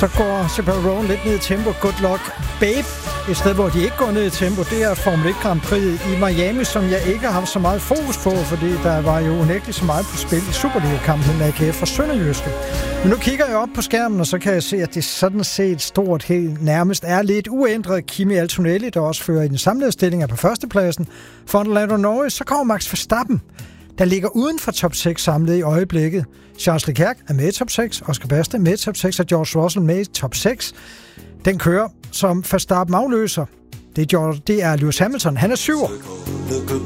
Så går Separation lidt ned i tempo. Good Luck Babe. Et sted, hvor de ikke går ned i tempo, det er Formel 1 Grand Prix i Miami, som jeg ikke har haft så meget fokus på, fordi der var jo unægteligt så meget på spil i Superliga-kampen mellem AGF og Sønderjyske. Men nu kigger jeg op på skærmen, og så kan jeg se, at det sådan set stort helt nærmest er lidt uændret. Kimi Antonelli, der også fører i den samlede stilling, er på førstepladsen. For Lando Norris, så kommer Max Verstappen, der ligger uden for top 6 samlet i øjeblikket. Charles Leclerc er med i top 6, Oscar Piastri med i top 6, og George Russell med i top 6. Den kører, som Verstappen afløser. Det er Lewis Hamilton. Han er 7'er.